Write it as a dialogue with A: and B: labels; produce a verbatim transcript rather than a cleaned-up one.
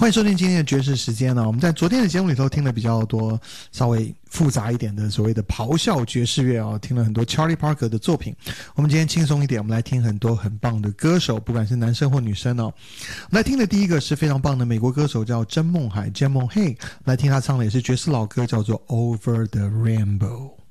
A: 欢迎收听今天的爵士时间呢、哦。我们在昨天的节目里头听了比较多稍微复杂一点的所谓的咆哮爵士乐哦，听了很多 Charlie Parker 的作品。我们今天轻松一点，我们来听很多很棒的歌手，不管是男生或女生哦。我们来听的第一个是非常棒的美国歌手，叫曾孟海 Jam Mon Hey， 来听他唱的也是爵士老歌，叫做 Over the Rainbow。